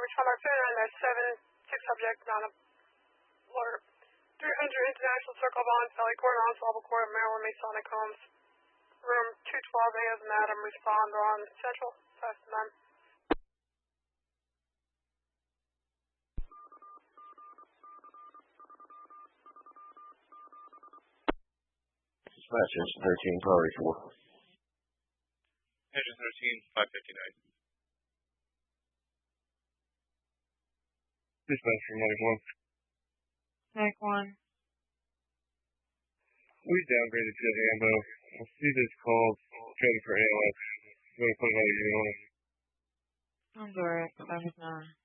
Tarmac 39-7, 6 subject, non alert. 300 International Circle Bond, Sally Court, Ensemble Court, Maryland, Masonic Homes. Room 212A as Madam, respond on Central. Test none. Dispatch, Engine 13, priority 4. Engine 13, 559. Dispatch from Medic 1. Medic 1. We downgraded to ammo. I see this call coded for ALX. I'm going to put it on the unit. I'm sorry, 559.